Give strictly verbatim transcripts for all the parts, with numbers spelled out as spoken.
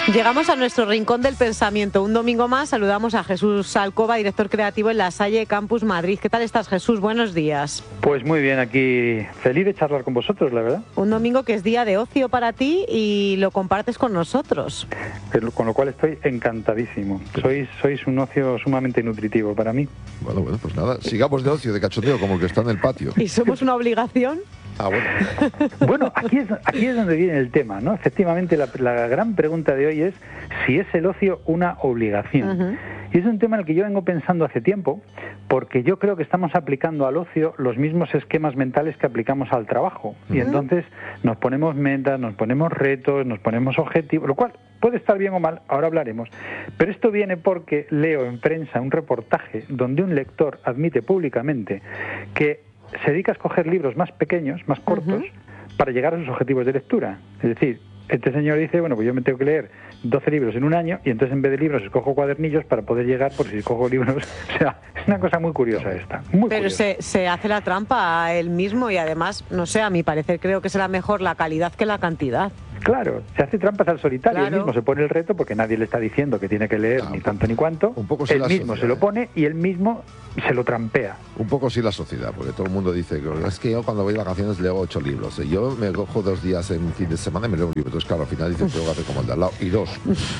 Llegamos a nuestro rincón del pensamiento. Un domingo más saludamos a Jesús Alcoba, director creativo en La Salle Campus Madrid. ¿Qué tal estás, Jesús? Buenos días. Pues muy bien, aquí feliz de charlar con vosotros, la verdad. Un domingo que es día de ocio para ti y lo compartes con nosotros. Con lo cual estoy encantadísimo. Sois, sois un ocio sumamente nutritivo para mí. Bueno, bueno, pues nada, sigamos de ocio, de cachondeo, como el que está en el patio. ¿Y somos una obligación? Ah, bueno. Bueno, aquí es, aquí es donde viene el tema, ¿no? Efectivamente, la, la gran pregunta de hoy es si es el ocio una obligación. Uh-huh. Y es un tema en el que yo vengo pensando hace tiempo, porque yo creo que estamos aplicando al ocio los mismos esquemas mentales que aplicamos al trabajo. Uh-huh. Y entonces nos ponemos metas, nos ponemos retos, nos ponemos objetivos, lo cual puede estar bien o mal, ahora hablaremos. Pero esto viene porque leo en prensa un reportaje donde un lector admite públicamente que se dedica a escoger libros más pequeños, más cortos, uh-huh, para llegar a sus objetivos de lectura. Es decir, este señor dice, bueno, pues yo me tengo que leer doce libros en un año y entonces en vez de libros escojo cuadernillos para poder llegar, por si escojo libros. O sea, es una cosa muy curiosa esta. Muy Pero curiosa. Se, se hace la trampa a él mismo y además, no sé, a mi parecer creo que será mejor la calidad que la cantidad. Claro, se hace trampas al solitario, claro. Él mismo se pone el reto porque nadie le está diciendo que tiene que leer claro, ni tanto ni cuanto, un poco él la mismo sociedad, se lo pone y él mismo se lo trampea. Un poco sí la sociedad, porque todo el mundo dice que es que yo cuando voy de vacaciones leo ocho libros, yo me cojo dos días en fin de semana y me leo un libro, entonces claro, al final dicen tengo que hacer como el de al lado, y dos,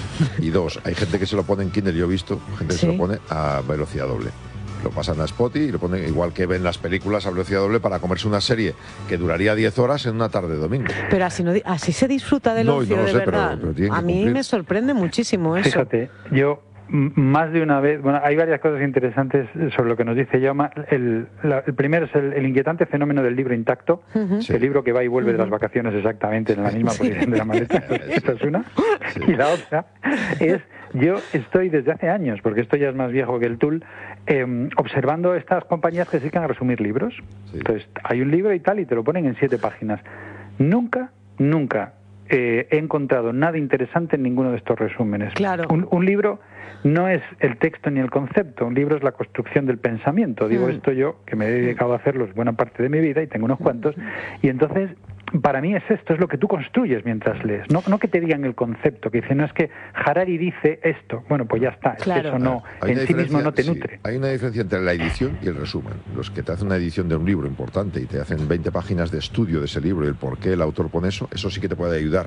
y dos, hay gente que se lo pone en Kindle, yo he visto, gente que ¿sí? se lo pone a velocidad doble. Lo pasan a Spotify y lo ponen igual que ven las películas a velocidad doble para comerse una serie que duraría diez horas en una tarde de domingo. Pero así, no, así se disfruta del no, ocio, no lo de sé, verdad. Pero, pero a mí cumplir. me sorprende muchísimo eso. Fíjate, yo más de una vez, bueno, hay varias cosas interesantes sobre lo que nos dice Jaume. El, la, el primero es el, el inquietante fenómeno del libro intacto, uh-huh. sí. El libro que va y vuelve uh-huh. de las vacaciones exactamente en la misma sí. posición de la maleta. Esta es una. Sí. Y la otra es, yo estoy desde hace años, porque esto ya es más viejo que el Tul, eh, observando estas compañías que se dedican a resumir libros. Sí. Entonces, hay un libro y tal, y te lo ponen en siete páginas. Nunca, nunca eh, he encontrado nada interesante en ninguno de estos resúmenes. Claro. Un, un libro no es el texto ni el concepto, un libro es la construcción del pensamiento. Digo mm. esto yo, que me he dedicado a hacerlo buena parte de mi vida y tengo unos cuantos, y entonces para mí es esto, es lo que tú construyes mientras lees, no, no que te digan el concepto, que dicen, no es que Harari dice esto, bueno, pues ya está, claro. es que eso no, hay en sí mismo no te sí, nutre. Hay una diferencia entre la edición y el resumen. Los que te hacen una edición de un libro importante y te hacen veinte páginas de estudio de ese libro y el por qué el autor pone eso, eso sí que te puede ayudar,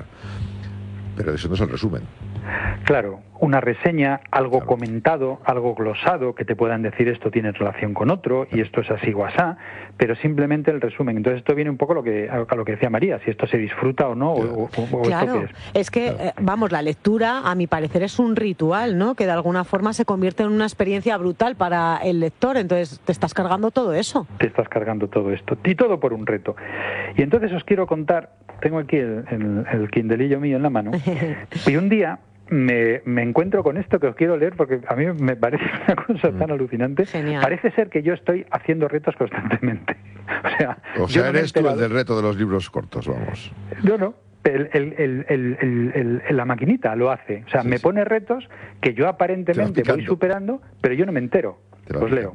pero eso no es el resumen. Claro, una reseña, algo claro. comentado, algo glosado, que te puedan decir esto tiene relación con otro y esto es así o asá, pero simplemente el resumen. Entonces esto viene un poco a lo que, a lo que decía María, si esto se disfruta o no, claro. o, o, o claro. esto qué es. Es que, claro. eh, vamos, la lectura, a mi parecer, es un ritual, ¿no? Que de alguna forma se convierte en una experiencia brutal para el lector, entonces te estás cargando todo eso. Te estás cargando todo esto, y todo por un reto. Y entonces os quiero contar, tengo aquí el, el, el Kindleillo mío en la mano, y un día Me, me encuentro con esto que os quiero leer porque a mí me parece una cosa tan alucinante. Genial. Parece ser que yo estoy haciendo retos constantemente. O sea, o sea no eres tú el del reto de los libros cortos, vamos. No, no. El, el, el, el, el, el, la maquinita lo hace. O sea, sí, me sí. pone retos que yo aparentemente voy superando, pero yo no me entero. Os leo.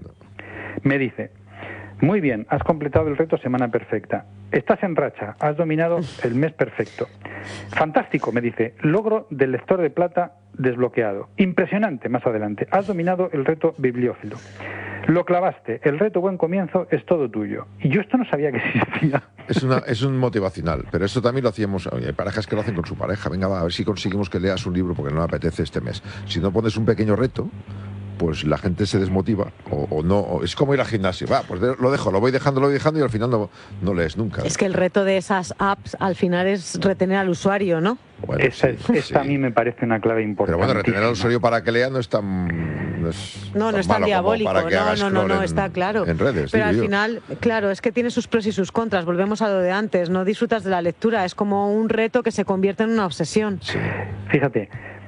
Me dice: muy bien, has completado el reto Semana Perfecta. Estás en racha, has dominado el mes perfecto. Fantástico, me dice, logro del lector de plata desbloqueado. Impresionante, más adelante, has dominado el reto bibliófilo. Lo clavaste, el reto buen comienzo es todo tuyo. Y yo esto no sabía que existía. Es, una, es un motivacional, pero esto también lo hacíamos, hay parejas que lo hacen con su pareja. Venga, va, a ver si conseguimos que leas un libro porque no me apetece este mes. Si no pones un pequeño reto, pues la gente se desmotiva o, o no, o es como ir al gimnasio, va, pues de, lo dejo, lo voy dejando, lo voy dejando y al final no, no lees nunca. Es que el reto de esas apps al final es retener al usuario, ¿no? Bueno, esta sí, esta sí. a mí me parece una clave importante. Pero bueno, retener al usuario para que lea no es tan... No, es no, tan no es tan diabólico, para que no, no, no, no, en, está claro. En redes, pero al yo. final, claro, es que tiene sus pros y sus contras, volvemos a lo de antes, no disfrutas de la lectura, es como un reto que se convierte en una obsesión. Sí. Fíjate,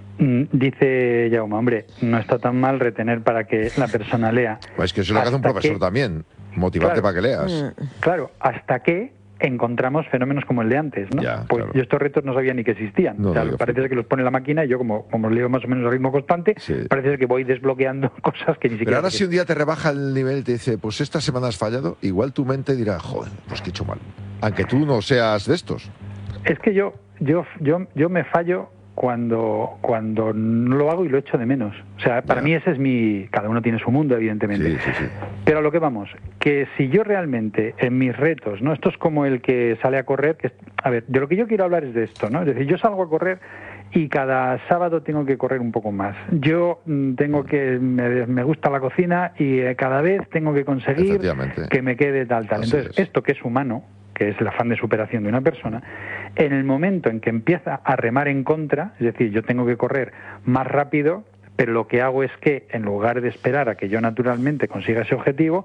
dice Jaume, hombre, no está tan mal retener para que la persona lea. Pues es que eso es lo que hace un profesor que, también, motivarte claro, para que leas. Claro, hasta que encontramos fenómenos como el de antes, ¿no? Ya, pues claro. yo estos retos no sabía ni que existían. No, o sea, no, parece ser que los pone la máquina y yo como, como leo más o menos a ritmo constante, sí. parece ser que voy desbloqueando cosas que ni siquiera... Pero ahora si un día te rebaja el nivel y te dice, pues esta semana has fallado, igual tu mente dirá, joder, pues que he hecho mal. Aunque tú no seas de estos. Es que yo, yo, yo, yo me fallo cuando cuando no lo hago y lo echo de menos. O sea, para Ya. mí ese es mi... Cada uno tiene su mundo, evidentemente. Sí, sí, sí. Pero a lo que vamos, que si yo realmente en mis retos, ¿no? Esto es como el que sale a correr, que es- a ver, de lo que yo quiero hablar es de esto, ¿no? Es decir, yo salgo a correr y cada sábado tengo que correr un poco más. Yo mm, tengo que... Me, me gusta la cocina y eh, cada vez tengo que conseguir Efectivamente. que me quede tal, tal. Así Entonces, es. esto que es humano, que es el afán de superación de una persona, en el momento en que empieza a remar en contra, es decir, yo tengo que correr más rápido, pero lo que hago es que, en lugar de esperar a que yo naturalmente consiga ese objetivo,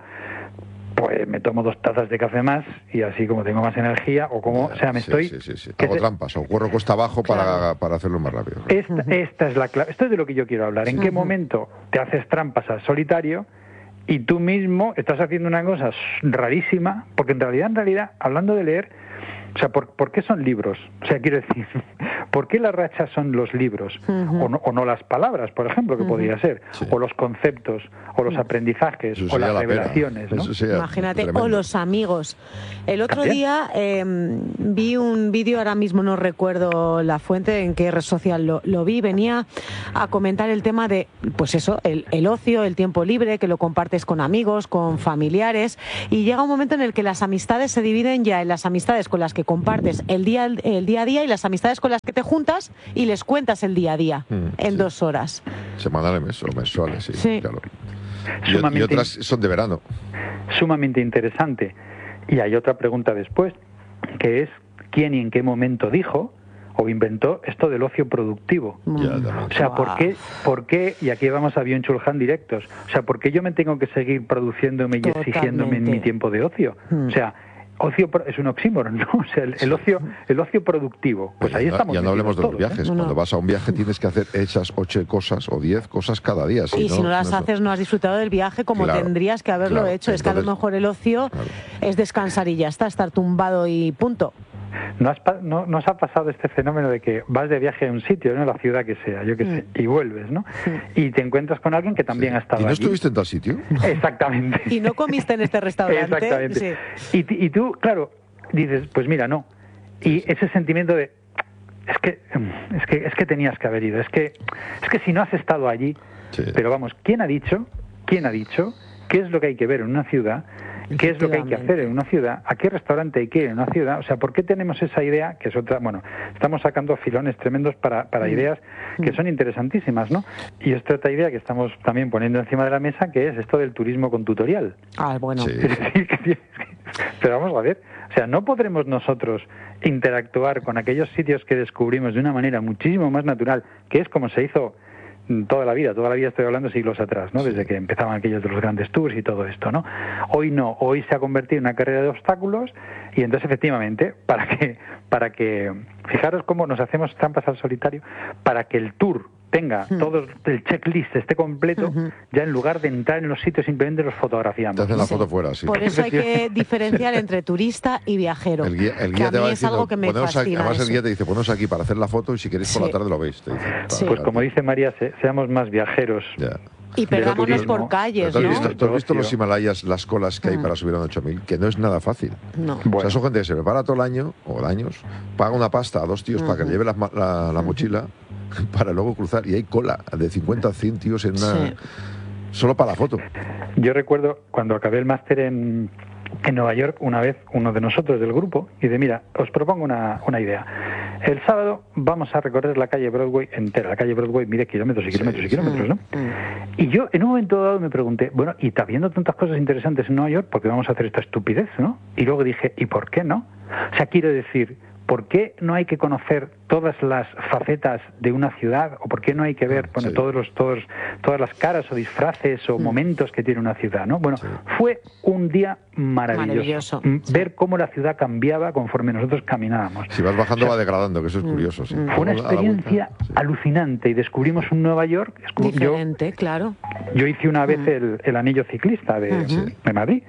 pues me tomo dos tazas de café más y así como tengo más energía, o como, o sea, me Sí, estoy... Sí, sí, sí. que Hago se- trampas o corro cuesta abajo para, Claro. para hacerlo más rápido. Esta, esta es la clave. Esto es de lo que yo quiero hablar. ¿En qué Ujú. momento te haces trampas al solitario y tú mismo estás haciendo una cosa rarísima? Porque en realidad, en realidad, hablando de leer, o sea, ¿por, por qué son libros? O sea, quiero decir, ¿por qué las rachas son los libros? Ujú. o, no, o no las palabras, por ejemplo, que Ujú. podría ser, Sí. o los conceptos, o los aprendizajes, Eso o sería las la pena. revelaciones, ¿no? Eso sería Imagínate, tremendo. o los amigos. El otro También. día eh, vi un vídeo, ahora mismo no recuerdo la fuente, en qué red social lo, lo vi, venía a comentar el tema de, pues eso, el, el ocio, el tiempo libre, que lo compartes con amigos, con familiares, y llega un momento en el que las amistades se dividen ya en las amistades con las que compartes el día, el día a día y las amistades con las que te juntas y les cuentas el día a día Mm, en sí. dos horas. Semanales o mensuales, sí, Sí. claro. Y, y Sumamente- otras son de verano. sumamente interesante. Y hay otra pregunta después, que es ¿quién y en qué momento dijo o inventó esto del ocio productivo? Ya, también. O sea, ¿por Guau. qué, ¿por qué, y aquí vamos a Byung-Chul Han directos, o sea, ¿por qué yo me tengo que seguir produciéndome y exigiéndome en Totalmente. mi tiempo de ocio? Hmm. O sea, ocio pro- es un oxímoron, ¿no? O sea, el, el ocio el ocio productivo, pues ahí ya, no- estamos ya no hablemos de los metidos todos, viajes. No, no. Cuando vas a un viaje tienes que hacer esas ocho cosas o diez cosas cada día. Y si no las haces, no has disfrutado del viaje como Claro, tendrías que haberlo claro. hecho. Es que a lo Entonces- mejor el ocio Claro. es descansar y ya está, estar tumbado y punto. ¿No, has pa- no, no os ha pasado este fenómeno de que vas de viaje a un sitio, ¿no? La ciudad que sea, yo qué sé, y vuelves, ¿no? Y te encuentras con alguien que también ha estado ¿Y no allí. estuviste en tal sitio? Exactamente. Y no comiste en este restaurante. Exactamente. Sí. Y, ti- y tú, claro, dices, pues mira, no. Y ese sentimiento de es que es que es que tenías que haber ido, es que es que si no has estado allí, Sí. pero vamos, ¿quién ha dicho? ¿Quién ha dicho qué es lo que hay que ver en una ciudad? ¿Qué es lo que hay que hacer en una ciudad? ¿A qué restaurante hay que ir en una ciudad? O sea, ¿por qué tenemos esa idea? Que es otra, bueno, estamos sacando filones tremendos para, para ideas que son interesantísimas, ¿no? Y esta otra idea que estamos también poniendo encima de la mesa, que es esto del turismo con tutorial. Ah, bueno. Sí. Es decir, que tienes que- Pero vamos a ver, o sea, no podremos nosotros interactuar con aquellos sitios que descubrimos de una manera muchísimo más natural, que es como se hizo mm, toda la vida, toda la vida estoy hablando siglos atrás, ¿no? Desde que empezaban aquellos de los grandes tours y todo esto, ¿no? Hoy no, hoy se ha convertido en una carrera de obstáculos y entonces efectivamente, para que, para que, fijaros cómo nos hacemos trampas al solitario, para que el tour tenga todo el checklist esté completo, Ujú. ya en lugar de entrar en los sitios simplemente los fotografiamos. Te hacen la Sí. foto fuera, sí. Por eso hay que diferenciar entre turista y viajero. El guía, el que guía a te mí va es diciendo, algo que me "Poneos aquí", fascina. además el eso. guía te dice, poneos aquí para hacer la foto y si queréis por Sí. la tarde lo veis. Te dice, Sí. Pues como dice María, se- seamos más viajeros. Ya. Y Pero perdámonos turismo. por calles, ¿Tú has, ¿no? visto, tú has visto los Ocio. Himalayas, las colas que hay Mm. para subir a ocho mil? Que no es nada fácil. No. O Bueno, sea, son gente que se prepara todo el año, o años, paga una pasta a dos tíos para que le lleve la, ma- la- la mochila para luego cruzar. Y hay cola de cincuenta a cien tíos en una... Sí. Solo para la foto. yo recuerdo cuando acabé el máster en, en Nueva York, una vez uno de nosotros del grupo, y de mira, os propongo una, una idea. El sábado vamos a recorrer la calle Broadway entera. La calle Broadway mide kilómetros y kilómetros y kilómetros, ¿no? Y yo en un momento dado me pregunté, bueno, y está habiendo tantas cosas interesantes en Nueva York, ¿por qué vamos a hacer esta estupidez, no? Y luego dije, ¿y por qué no? O sea, quiero decir, ¿por qué no hay que conocer todas las facetas de una ciudad? ¿O por qué no hay que ver bueno, Sí. todos los, todos, todas las caras o disfraces o momentos que tiene una ciudad, ¿no? Bueno, Sí. fue un día maravilloso. Maravilloso, Mm, sí. Ver cómo la ciudad cambiaba conforme nosotros caminábamos. Si vas bajando O sea, va degradando, que eso es curioso. Sí. Fue una A la vuelta, experiencia sí. alucinante y descubrimos un Nueva York. Yo, Diferente, claro. yo hice una vez el, el anillo ciclista de, Ujú. de Madrid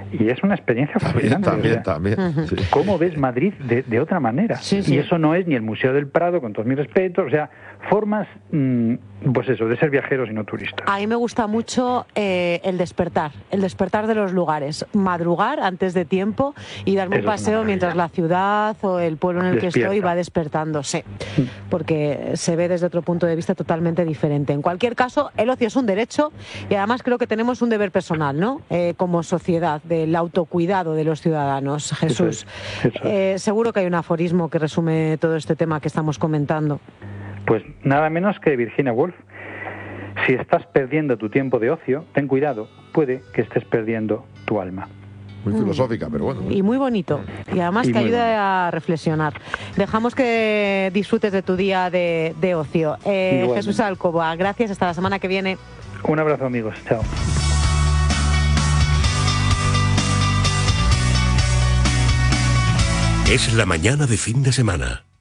y es una experiencia fascinante. También, o sea, también. Uh-huh. Sí. ¿Cómo ves Madrid de, de otra manera? Sí, sí. Y eso no es ni el Museo del Prado, con todos mis respetos, o sea, formas, mmm, pues eso, de ser viajeros y no turistas. A mí me gusta mucho eh, el despertar, el despertar de los lugares, madrugar antes de tiempo y darme Eso un es paseo una mientras la ciudad o el pueblo en el que Despierta. estoy va despertándose, porque se ve desde otro punto de vista totalmente diferente. En cualquier caso, el ocio es un derecho y además creo que tenemos un deber personal, ¿no? Eh, como sociedad, del autocuidado de los ciudadanos. Jesús, Eso es, eso es. Eh, seguro que hay un aforismo que resume todo este tema que estamos comentando. Pues nada menos que Virginia Woolf. Si estás perdiendo tu tiempo de ocio, ten cuidado, puede que estés perdiendo tu alma. Muy filosófica, pero bueno. Y muy bonito. Y además Y que muy ayuda bonito. a reflexionar. Dejamos que disfrutes de tu día de, de ocio. Eh, Igualmente. Jesús Alcoba, gracias. Hasta la semana que viene. Un abrazo, amigos. Chao. Es la mañana de fin de semana.